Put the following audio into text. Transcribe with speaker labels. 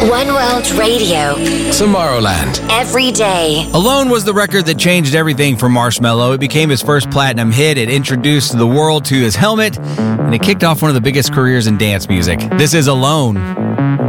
Speaker 1: One World Radio.
Speaker 2: Tomorrowland.
Speaker 1: Every day.
Speaker 3: Alone was the record that changed everything for Marshmello. It became his first platinum hit. It introduced the world to his Helmet, and it kicked off one of the biggest careers in dance music. This is Alone.